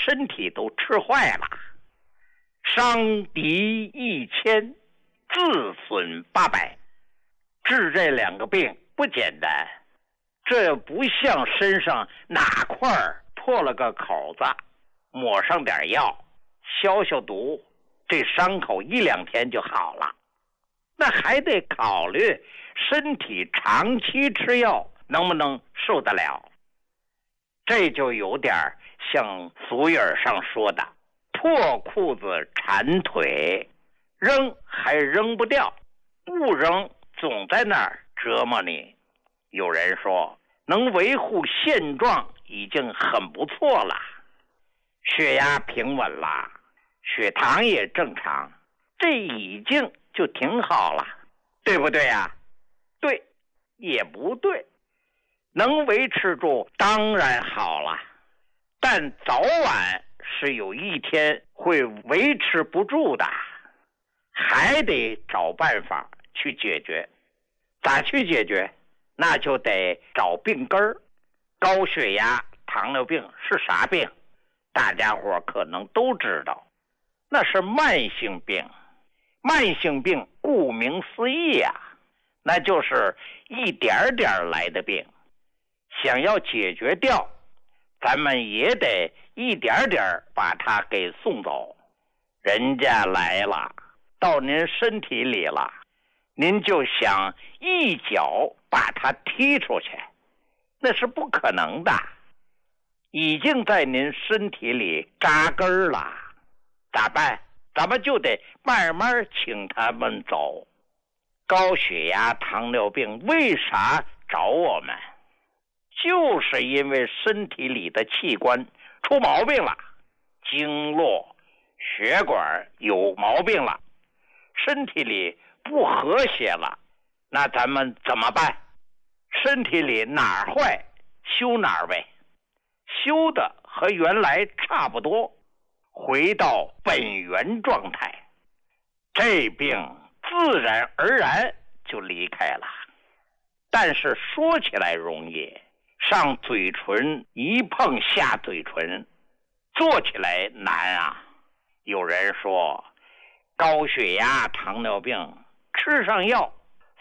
身体都吃坏了，伤敌1000，自损800。治这2个病不简单，这不像身上哪块破了个口子，抹上点药消消毒，这伤口1、2天就好了。那还得考虑身体长期吃药能不能受得了。这就有点像俗语上说的破裤子缠腿，扔还扔不掉，不扔总在那儿折磨你。有人说能维护现状已经很不错了，血压平稳了，血糖也正常，这已经就挺好了，对不对呀？对，也不对。能维持住当然好了，但早晚是有一天会维持不住的，还得找办法去解决。咋去解决？那就得找病根儿。高血压、糖尿病是啥病？大家伙可能都知道，那是慢性病。慢性病顾名思义呀，那就是一点点来的病。想要解决掉，咱们也得一点点把它给送走。人家来了，到您身体里了，您就想一脚把它踢出去，那是不可能的。已经在您身体里扎根了，咋办？咱们就得慢慢请他们走。高血压、糖尿病为啥找我们？就是因为身体里的器官出毛病了，经络、血管有毛病了，身体里不和谐了。那咱们怎么办？身体里哪儿坏修哪儿呗，修的和原来差不多，回到本源状态，这病自然而然就离开了。但是说起来容易，上嘴唇一碰下嘴唇，做起来难啊。有人说高血压、糖尿病吃上药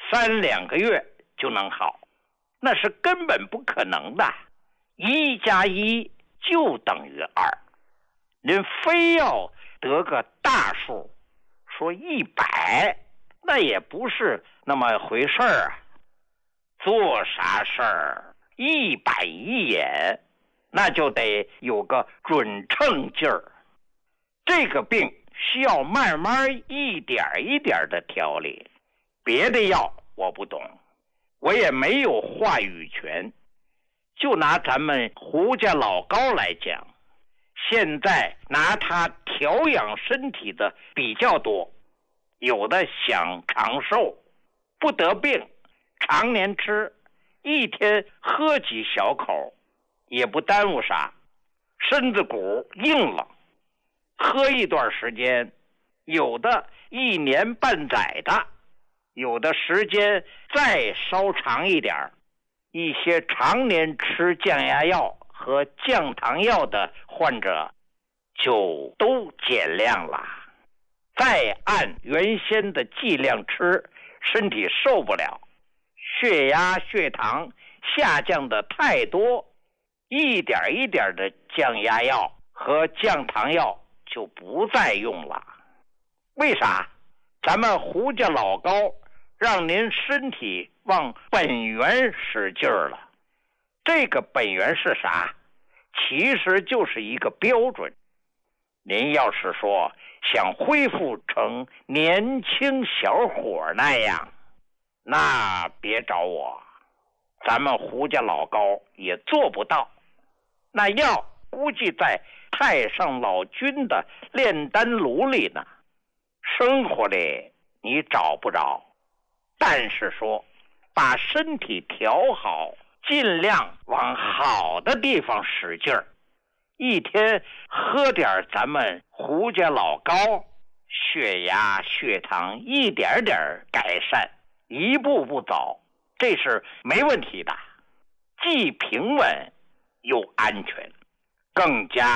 3、2个月就能好，那是根本不可能的。1加1就等于2，您非要得个大数，说100，那也不是那么回事儿啊。做啥事儿一板一眼，那就得有个准称劲儿。这个病需要慢慢一点一点的调理，别的药我不懂，我也没有话语权。就拿咱们胡家老高来讲，现在拿它调养身体的比较多，有的想长寿，不得病，常年吃，一天喝几小口，也不耽误啥，身子骨硬了，喝一段时间，有的1年半载的，有的时间再稍长一点。一些常年吃降压药和降糖药的患者就都减量了，再按原先的剂量吃，身体受不了，血压、血糖下降的太多，一点一点的降压药和降糖药就不再用了。为啥？咱们胡家老高让您身体往本源使劲儿了。这个本源是啥？其实就是一个标准。您要是说想恢复成年轻小伙那样，那别找我，咱们胡家老高也做不到。那药估计在太上老君的炼丹炉里呢，生活里你找不着。但是说把身体调好，尽量往好的地方使劲儿，一天喝点咱们胡家老高，血压、血糖一点点改善，一步步走，这是没问题的，既平稳又安全，更加